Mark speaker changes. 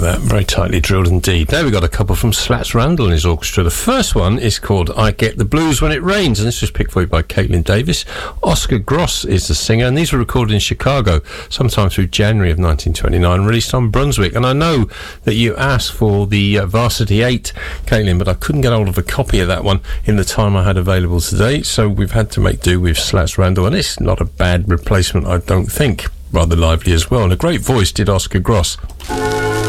Speaker 1: that. Very tightly drilled indeed. There we got a couple from Slats Randall and his orchestra. The first one is called I Get the Blues When It Rains, and this was picked for you by Caitlin Davis. Oscar Gross is the singer, and these were recorded in Chicago sometime through January of 1929, released on Brunswick. And I know that you asked for the Varsity 8, Caitlin, but I couldn't get hold of a copy of that one in the time I had available today, so we've had to make do with Slats Randall, and it's not a bad replacement, I don't think. Rather lively as well, and a great voice did Oscar Gross.